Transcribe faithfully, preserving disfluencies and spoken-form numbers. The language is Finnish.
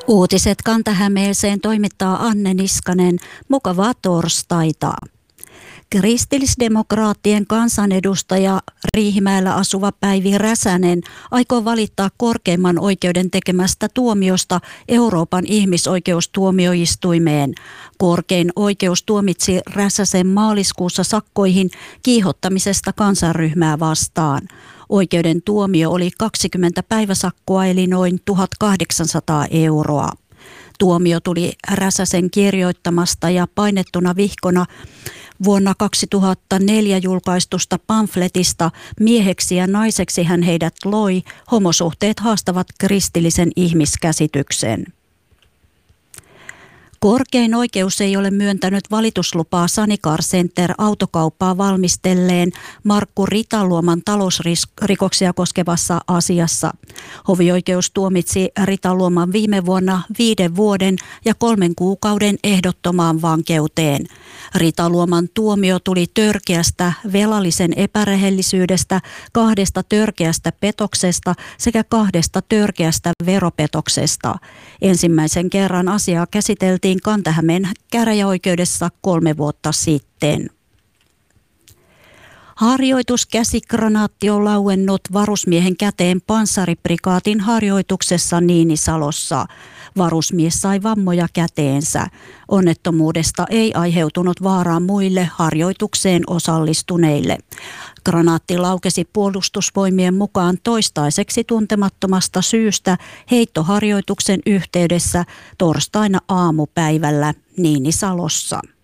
Uutiset Kanta-Hämeeseen toimittaa Anne Niskanen. Mukavaa torstaita. Kristillisdemokraattien kansanedustaja Riihimäellä asuva Päivi Räsänen aikoo valittaa korkeimman oikeuden tekemästä tuomiosta Euroopan ihmisoikeustuomioistuimeen. Korkein oikeus tuomitsi Räsäsen maaliskuussa sakkoihin kiihottamisesta kansanryhmää vastaan. Oikeuden tuomio oli kaksikymmentä päiväsakkoa eli noin tuhatkahdeksansataa euroa. Tuomio tuli Räsäsen kirjoittamasta ja painettuna vihkona vuonna kaksituhattaneljä julkaistusta pamfletista Mieheksi ja naiseksi hän heidät loi, homosuhteet haastavat kristillisen ihmiskäsityksen. Korkein oikeus ei ole myöntänyt valituslupaa Sanicar Center autokauppaa valmistelleen Markku Ritaluoman talousrikoksia koskevassa asiassa. Hovioikeus tuomitsi Ritaluoman viime vuonna viiden vuoden ja kolmen kuukauden ehdottomaan vankeuteen. Ritaluoman tuomio tuli törkeästä velallisen epärehellisyydestä, kahdesta törkeästä petoksesta sekä kahdesta törkeästä veropetoksesta. Ensimmäisen kerran asiaa käsiteltiin Kanta-Hämeen käräjäoikeudessa kolme vuotta sitten. Harjoituskäsikranaatti on lauennut varusmiehen käteen panssariprikaatin harjoituksessa Niinisalossa. Varusmies sai vammoja käteensä. Onnettomuudesta ei aiheutunut vaaraa muille harjoitukseen osallistuneille. Granaatti laukesi puolustusvoimien mukaan toistaiseksi tuntemattomasta syystä heittoharjoituksen yhteydessä torstaina aamupäivällä Niinisalossa.